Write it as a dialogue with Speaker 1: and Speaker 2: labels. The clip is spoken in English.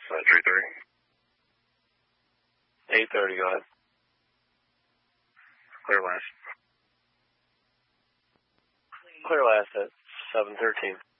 Speaker 1: 8:30. 8:30, go ahead.
Speaker 2: Clear last.
Speaker 1: Clear last at 7:13.